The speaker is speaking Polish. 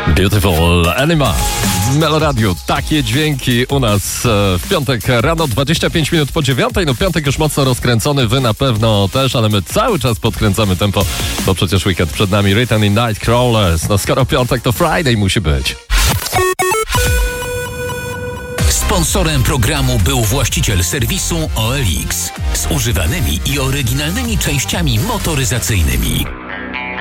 Beautiful Anima. Meloradiu, takie dźwięki u nas w piątek rano, 25 minut po 9. No piątek już mocno rozkręcony, wy na pewno też, ale my cały czas podkręcamy tempo, bo przecież weekend przed nami. Written in Nightcrawlers. No skoro piątek, to Friday musi być. Sponsorem programu był właściciel serwisu OLX z używanymi i oryginalnymi częściami motoryzacyjnymi.